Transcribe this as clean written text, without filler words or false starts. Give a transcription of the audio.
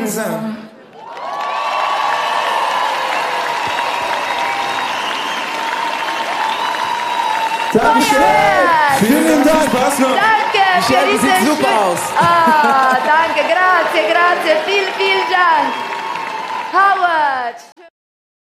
langsam. Dankeschön. Vielen Dank. Spaß noch. Danke für Michelle, diesen sieht super schönen- aus. Ah, danke, grazie, grazie, vielen Dank. Howard.